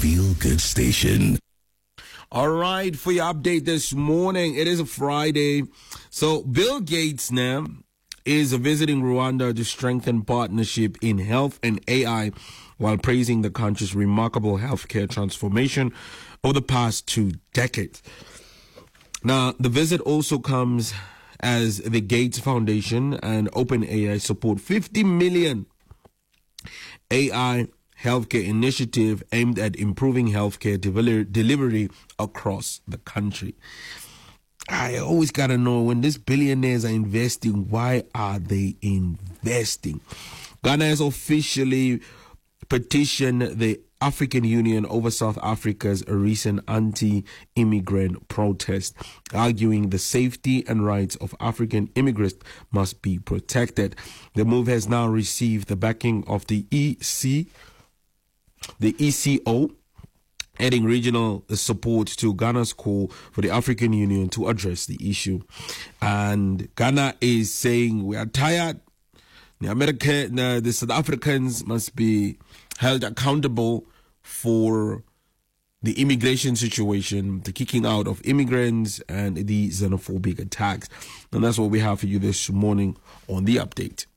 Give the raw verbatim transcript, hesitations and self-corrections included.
feel good station. All right, for your update this morning, it is a Friday. So Bill Gates now is visiting Rwanda to strengthen partnership in health and A I while praising the country's remarkable healthcare transformation over the past two decades. Now, the visit also comes as the Gates Foundation and OpenAI support fifty million A I healthcare initiative aimed at improving healthcare devel- delivery across the country. I always got to know, when these billionaires are investing, why are they investing? Ghana has officially petitioned the African Union over South Africa's recent anti-immigrant protest, arguing the safety and rights of African immigrants must be protected. The move has now received the backing of the E C, the E C O, adding regional support to Ghana's call for the African Union to address the issue. And Ghana is saying, we are tired. The American, uh, the South Africans must be held accountable for the immigration situation, the kicking out of immigrants, and the xenophobic attacks. And that's what we have for you this morning on The Update.